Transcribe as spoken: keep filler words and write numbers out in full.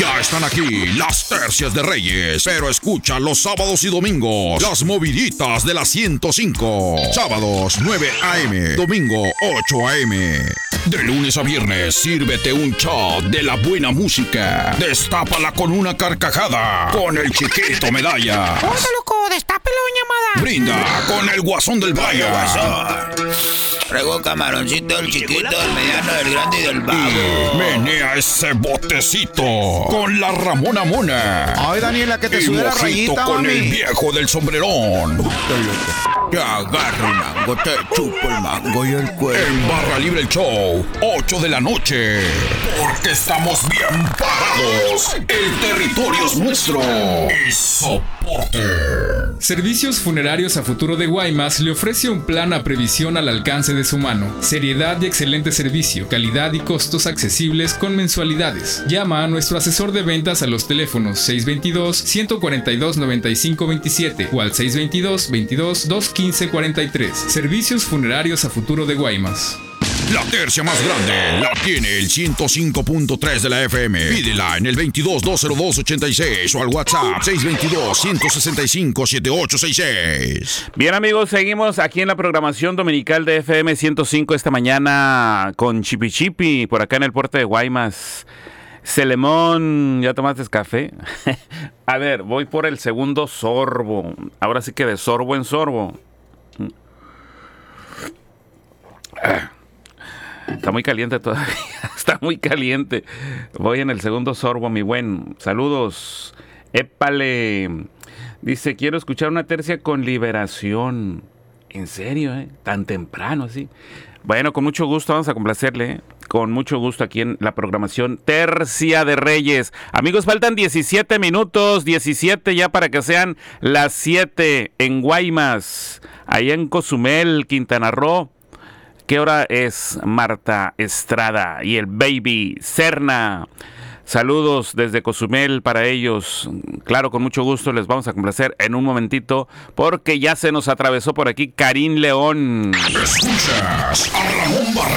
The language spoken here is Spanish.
Ya están aquí las tercias de Reyes, pero escucha los sábados y domingos las moviditas de la ciento cinco. Sábados nueve a eme, domingo ocho a eme. De lunes a viernes, sírvete un shot de la buena música. Destápala con una carcajada con el Chiquito Medalla. ¡Hola, loco! ¡Destápelo, llamada! Brinda con el Guasón del Valle. Traigo camaroncito, el chiquito, el mediano, el grande y del Y vago. menea ese botecito con la Ramona Mona. Ay, Daniela, que te Y sube la mojito rayita, con mami. el viejo del sombrerón. Te agarro el mango, te chupo el mango y el cuero. En Barra Libre el Show, ocho de la noche. Porque estamos bien parados. El territorio es nuestro. Y soporte. Servicios Funerarios a Futuro de Guaymas le ofrece un plan a previsión al alcance de su mano. Seriedad y excelente servicio, calidad y costos accesibles con mensualidades. Llama a nuestro asesor de ventas a los teléfonos seis dos dos, uno cuatro dos, nueve cinco dos siete o al seis dos dos, veintidós, doscientos quince cuarenta y tres. Servicios Funerarios a Futuro de Guaymas. La tercia más grande la tiene el ciento cinco punto tres de la efe eme. Pídela en el veintidós, doscientos dos, ochenta y seis o al WhatsApp seis dos dos, ciento sesenta y cinco, setenta y ocho sesenta y seis. Bien, amigos, seguimos aquí en la programación dominical de efe eme ciento cinco esta mañana con Chipi Chipi por acá en el puerto de Guaymas. Celemón, ¿ya tomaste café? A ver, voy por el segundo sorbo. Ahora sí que de sorbo en sorbo. Está muy caliente todavía. Está muy caliente. Voy en el segundo sorbo, mi buen. Saludos. Épale. Dice, quiero escuchar una tercia con Liberación. ¿En serio, eh? Tan temprano, sí. Bueno, con mucho gusto vamos a complacerle, ¿eh? Con mucho gusto aquí en la programación Tercia de Reyes. Amigos, faltan diecisiete minutos, diecisiete ya para que sean las siete en Guaymas, allá en Cozumel, Quintana Roo. ¿Qué hora es, Marta Estrada y el baby Serna? Saludos desde Cozumel para ellos. Claro, con mucho gusto les vamos a complacer en un momentito porque ya se nos atravesó por aquí Karim León. Escuchas a Ramón Barrera.